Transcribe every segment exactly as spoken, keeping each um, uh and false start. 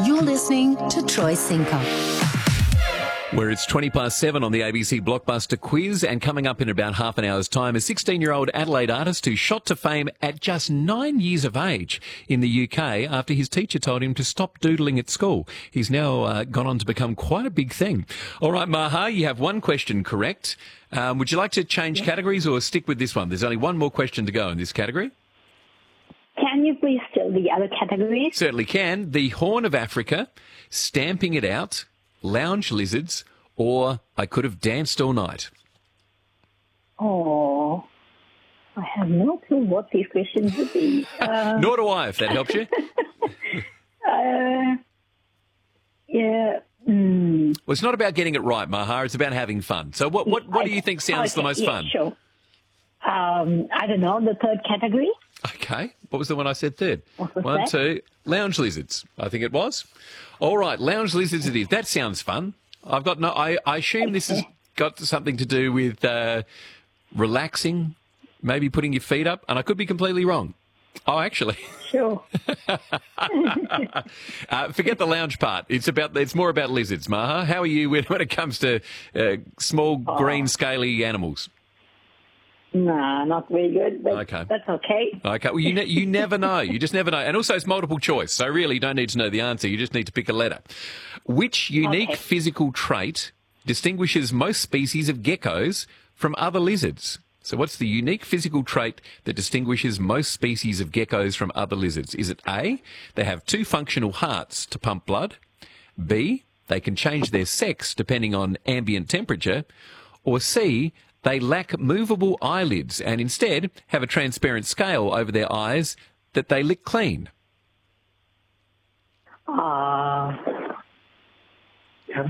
You're listening to Troy Sinkoff. Where it's twenty past seven on the A B C Blockbuster quiz, and coming up in about half an hour's time, a sixteen-year-old Adelaide artist who shot to fame at just nine years of age in the U K after his teacher told him to stop doodling at school. He's now uh, gone on to become quite a big thing. All right, Maha, you have one question correct. Um, would you like to change yeah. categories or stick with this one? There's only one more question to go in this category. Can you please tell the other categories? Certainly can. The Horn of Africa, Stamping It Out, Lounge Lizards, or I Could Have Danced All Night. Oh, I have no clue what these questions would be. Uh, Nor do I, if that helps you. uh, yeah. Mm. Well, it's not about getting it right, Maha. It's about having fun. So what, what, what do you think sounds okay, the most yeah, fun? Sure. Um, I don't know, the third category. Okay. What was the one I said third? What was One, that? two. Lounge lizards, I think it was. All right, lounge lizards it is. That sounds fun. I've got no. I, I assume this has got something to do with uh, relaxing, maybe putting your feet up, and I could be completely wrong. Oh, actually. Sure. uh, forget the lounge part. It's about. It's more about lizards, Maha. How are you when, when it comes to uh, small, oh. green, scaly animals? Nah, not very good, but okay. that's okay. Okay, well, you ne- you never know. You just never know. And also, it's multiple choice, so really you don't need to know the answer. You just need to pick a letter. Which unique Okay. physical trait distinguishes most species of geckos from other lizards? So what's the unique physical trait that distinguishes most species of geckos from other lizards? Is it A, they have two functional hearts to pump blood, B, they can change their sex depending on ambient temperature, or C, they lack movable eyelids and instead have a transparent scale over their eyes that they lick clean? Uh, uh,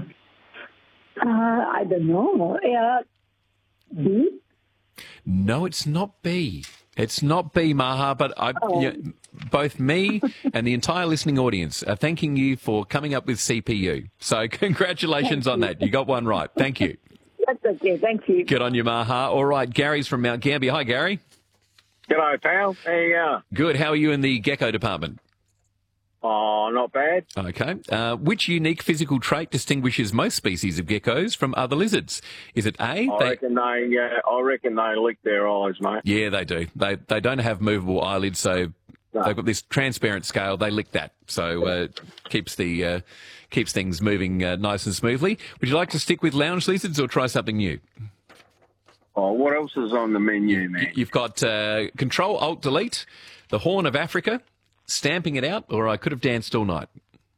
I don't know. Uh, B? No, it's not B. It's not B, Maha, but I, Oh. you know, both me and the entire listening audience are thanking you for coming up with C P U. So congratulations on that. You got one right. Thank you. That's okay. Thank you. Good on you, Maha. All right, Gary's from Mount Gambier. Hi, Gary. G'day, pal. How you going? Good. How are you in the gecko department? Oh, not bad. Okay. Uh, which unique physical trait distinguishes most species of geckos from other lizards? Is it A? I They, reckon they, uh, I reckon they lick their eyes, mate. yeah, they do. They they don't have movable eyelids, so No. they've got this transparent scale. They lick that, so uh, keeps the uh, keeps things moving uh, nice and smoothly. Would you like to stick with lounge lizards or try something new? Oh, what else is on the menu, man? You've got uh, Control Alt Delete, the Horn of Africa, Stamping It Out, or I Could Have Danced All Night.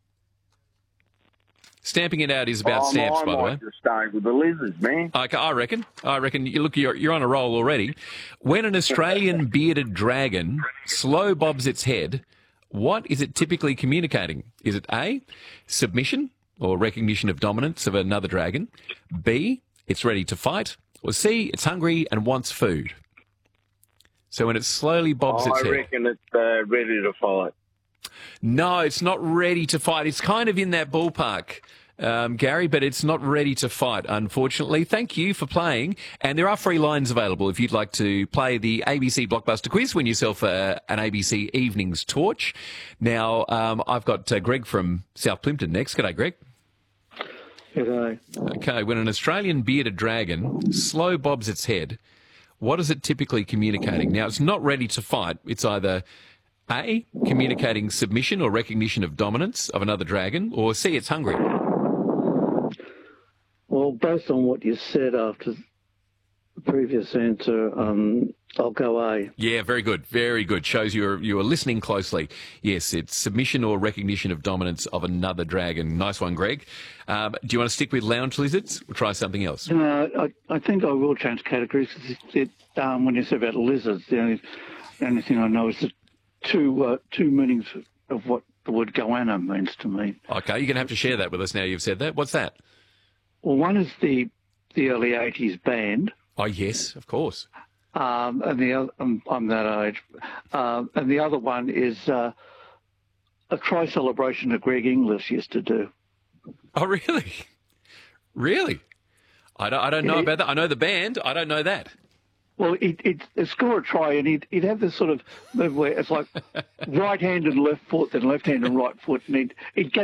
Stamping It Out is about oh, stamps, I by the way. might just stay with the lizards, man. Okay, I reckon. I reckon. You look, you're, you're on a roll already. When an Australian bearded dragon slow bobs its head, what is it typically communicating? Is it A, submission or recognition of dominance of another dragon? B, it's ready to fight? Or C, it's hungry and wants food? So when it slowly bobs I its head. reckon it's uh, ready to fight. No, it's not ready to fight. It's kind of in that ballpark, um, Gary, but it's not ready to fight, unfortunately. Thank you for playing. And there are free lines available if you'd like to play the A B C Blockbuster quiz. Win yourself uh, an A B C Evenings torch. Now, um, I've got uh, Greg from South Plimpton next. G'day, Greg. G'day. Okay, when an Australian bearded dragon slow bobs its head, what is it typically communicating? Now, it's not ready to fight. It's either A, communicating submission or recognition of dominance of another dragon, or C, it's hungry. Well, based on what you said after the previous answer, um, I'll go A. Yeah, very good, very good. Shows you're you are listening closely. Yes, it's submission or recognition of dominance of another dragon. Nice one, Greg. Um, do you want to stick with lounge lizards or try something else? No, I, I think I will change categories. It, it, um, when you said about lizards, the only, the only thing I know is the two, uh, two meanings of what the word goanna means to me. Okay, you're going to have to share that with us now you've said that. What's that? Well, one is the, the early eighties band. Oh, yes, of course. Um, and the other, I'm, I'm that age. Um, and the other one is uh, a try celebration that Greg Inglis used to do. Oh, really? Really? I don't, I don't know Yeah. about that. I know the band. I don't know that. Well, he'd, he'd, he'd score a try, and he'd, he'd have this sort of move where it's like right hand and left foot, then left hand and right foot, and he'd, he'd get